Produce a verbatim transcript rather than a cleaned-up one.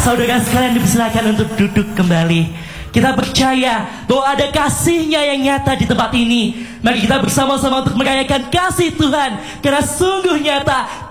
Saudara sekalian dipersilakan untuk duduk kembali. Kita percaya bahwa ada kasih-Nya yang nyata di tempat ini. Mari kita bersama-sama untuk merayakan kasih Tuhan, karena sungguh nyata